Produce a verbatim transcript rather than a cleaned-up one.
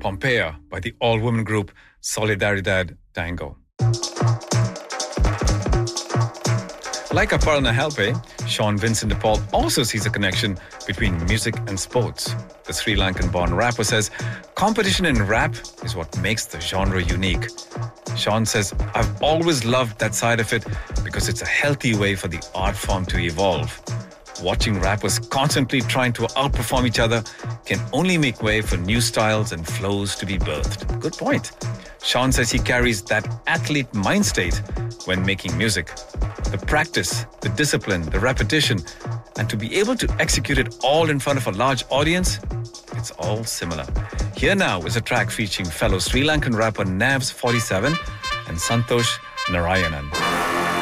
Pompeia by the all-woman group Solidaridad Tango. Like Aparna Halpe, Sean Vincent de Paul also sees a connection between music and sports. The Sri Lankan-born rapper says competition in rap is what makes the genre unique. Sean says, I've always loved that side of it because it's a healthy way for the art form to evolve. Watching rappers constantly trying to outperform each other can only make way for new styles and flows to be birthed. Good point. Sean says he carries that athlete mind state when making music. The practice, the discipline, the repetition, and to be able to execute it all in front of a large audience, it's all similar. Here now is a track featuring fellow Sri Lankan rapper Navs forty-seven and Santosh Narayanan.